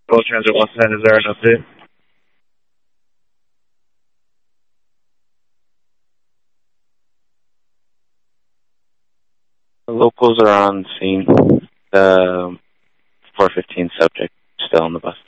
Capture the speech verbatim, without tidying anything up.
Go Transit one ten, is there an update? The locals are on scene. The four fifteen subject still on the bus.